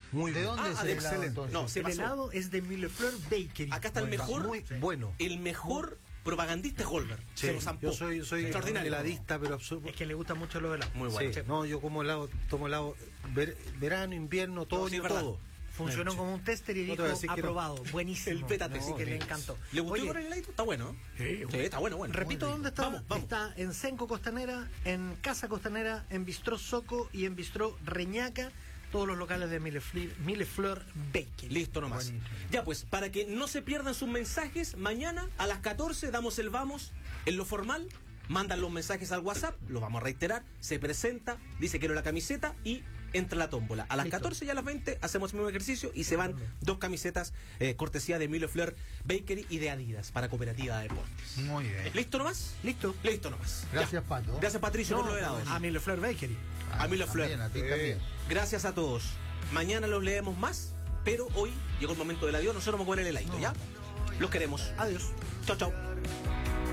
Muy ¿De bien. dónde es el helado, excelente. entonces? No, se El pasó. helado es de Millefleur Bakery. Acá está Muy bueno. el mejor propagandista es Goldberg. Sí, Se lo zampó. yo soy extraordinario. heladista, pero Es que le gustan mucho los helados. Muy bueno. Sí, no, yo como helado, tomo helado verano, invierno, No, sí, otoño, es verdad. todo. Funcionó como un tester y No te dijo voy a decir que no. aprobado. Buenísimo. El pétate, Así sí, que le sí. encantó. ¿Le gustó Oye, con el heladito? Está bueno. Sí, está bueno. repito dónde está. Vamos. Está en Senco Costanera, en Casa Costanera, en Bistró Soco y en Bistró Reñaca. Todos los locales de Millefleur Bakery. Listo nomás. Buenísimo. Ya pues, para que no se pierdan sus mensajes, mañana a las 14 damos el vamos en lo formal. Mandan los mensajes al WhatsApp, lo vamos a reiterar, se presenta, dice quiero la camiseta y entra la tómbola. A las Listo. 14 y a las 20 hacemos el mismo ejercicio y se van 2 camisetas cortesía de Millefleur Bakery y de Adidas para Cooperativa de Deportes. Muy bien. ¿Listo nomás? Listo. Listo nomás. Gracias, Ya. Pato. Gracias, Patricio, No, por los helados. a Millefleur Bakery. A Millefleur. También, a ti también. Gracias a todos. Mañana los leemos más, pero hoy llegó el momento del adiós. Nosotros vamos a comer el heladito, ¿ya? Los queremos. Adiós. Chao, chao.